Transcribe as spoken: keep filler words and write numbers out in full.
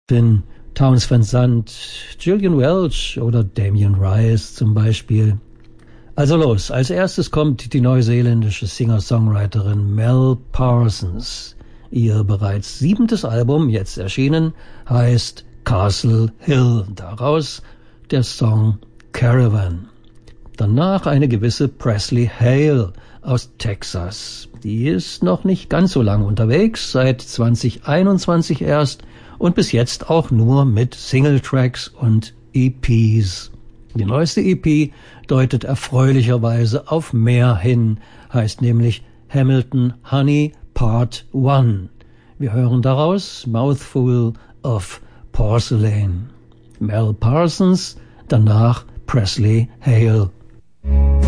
Finn, Townes Van Zandt, Gillian Welch oder Damien Rice zum Beispiel. Also los, als erstes kommt die neuseeländische Singer-Songwriterin Mel Parsons. Ihr bereits siebentes Album, jetzt erschienen, heißt Castle Hill. Daraus der Song Caravan. Danach eine gewisse Presley Hale aus Texas. Die ist noch nicht ganz so lang unterwegs, seit zwanzig einundzwanzig erst und bis jetzt auch nur mit Singletracks und E Ps. Die neueste E P deutet erfreulicherweise auf mehr hin, heißt nämlich Hamilton Honey Part eins. Wir hören daraus Mouthful of Porcelain. Mel Parsons, danach Presley Hale.